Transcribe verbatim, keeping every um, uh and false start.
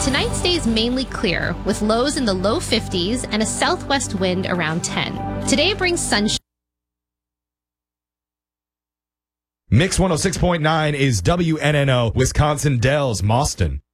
Tonight stays mainly clear, with lows in the low fifties and a southwest wind around ten. Today brings sunshine. Mix one oh six point nine is W N N O, Wisconsin Dells, Mauston.